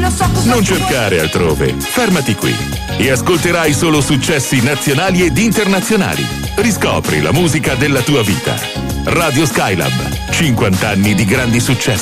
Non cercare altrove, fermati qui e ascolterai solo successi nazionali ed internazionali. Riscopri la musica della tua vita. Radio Skylab, 50 anni di grandi successi.